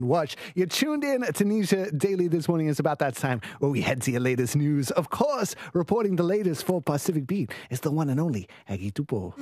Watch. You're tuned in to Nisha Daily this morning. It's about that time where we head to your latest news. Of course, reporting the latest for Pacific Beat is the one and only Aggie Tupo.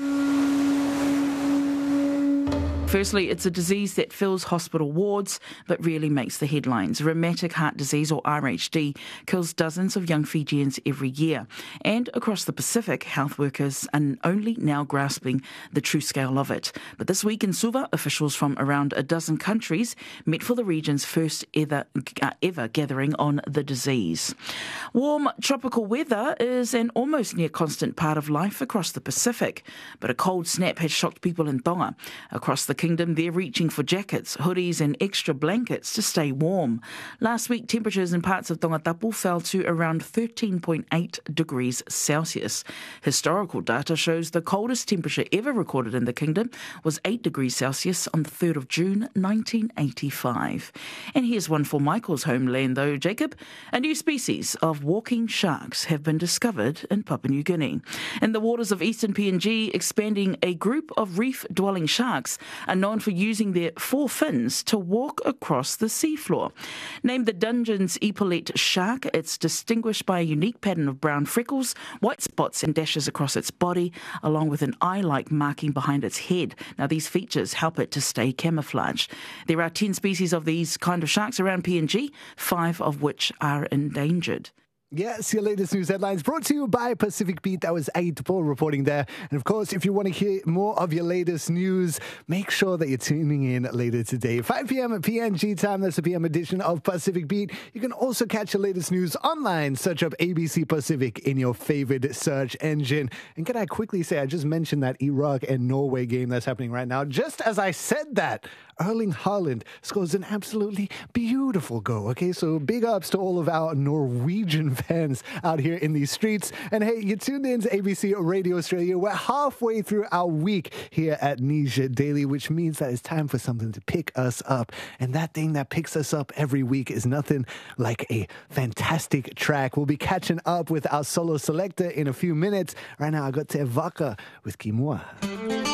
Firstly, it's a disease that fills hospital wards but rarely makes the headlines. Rheumatic heart disease, or RHD, kills dozens of young Fijians every year. And across the Pacific, health workers are only now grasping the true scale of it. But this week in Suva, officials from around a dozen countries met for the region's first ever gathering on the disease. Warm tropical weather is an almost near constant part of life across the Pacific. But a cold snap has shocked people in Tonga. Across the kingdom, they're reaching for jackets, hoodies and extra blankets to stay warm. Last week, temperatures in parts of Tongatapu fell to around 13.8 degrees Celsius. Historical data shows the coldest temperature ever recorded in the kingdom was 8 degrees Celsius on the 3rd of June 1985. And here's one for Michael's homeland though, Jacob. A new species of walking sharks have been discovered in Papua New Guinea. In the waters of eastern PNG, expanding a group of reef-dwelling sharks are known for using their four fins to walk across the seafloor. Named the Dungeness epaulet shark, it's distinguished by a unique pattern of brown freckles, white spots and dashes across its body, along with an eye-like marking behind its head. Now, these features help it to stay camouflaged. There are 10 species of these kind of sharks around PNG, 5 of which are endangered. Yes, your latest news headlines brought to you by Pacific Beat. That was Aggie Tupo reporting there. And of course, if you want to hear more of your latest news, make sure that you're tuning in later today. 5 p.m. at PNG time, that's the PM edition of Pacific Beat. You can also catch your latest news online. Search up ABC Pacific in your favorite search engine. And can I quickly say, I just mentioned that Iraq and Norway game that's happening right now. Just as I said that, Erling Haaland scores an absolutely beautiful goal. Okay, so big ups to all of our Norwegian fans out here in these streets. And hey, you tuned in to ABC Radio Australia. We're halfway through our week here at Nisha Daily, which means that it's time for something to pick us up. And that thing that picks us up every week is nothing like a fantastic track. We'll be catching up with our solo selector in a few minutes. Right now, I got Te Vaka with Kimua.